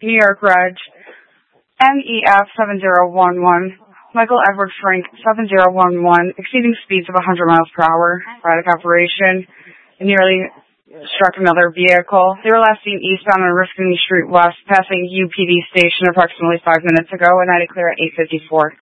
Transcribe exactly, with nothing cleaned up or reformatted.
New York Reg, M E F seven zero one one, Michael Edward Frank seven zero one one, exceeding speeds of one hundred miles per hour, erratic operation, and nearly struck another vehicle. They were last seen eastbound on Riscony Street West, passing U P D station approximately five minutes ago, and I declare at eight fifty-four.